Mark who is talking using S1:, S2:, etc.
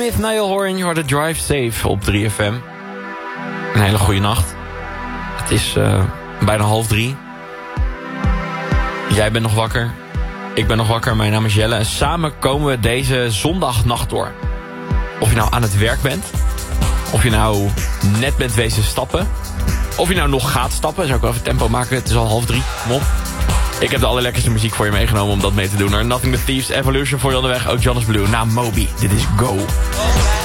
S1: Smith, Niall Horan, je hoort de Drive Safe op 3FM. Een hele goede nacht. Het is bijna 2:30. Jij bent nog wakker. Ik ben nog wakker, mijn naam is Jelle. En samen komen we deze zondagnacht door. Of je nou aan het werk bent. Of je nou net bent wezen stappen. Of je nou nog gaat stappen. Zou ik wel even tempo maken. Het is al 2:30. Kom op. Ik heb de allerlekkerste muziek voor je meegenomen om dat mee te doen. Nothing But Thieves, Evolution voor je onderweg. Ook Jonas Blue na Moby. Dit is Go.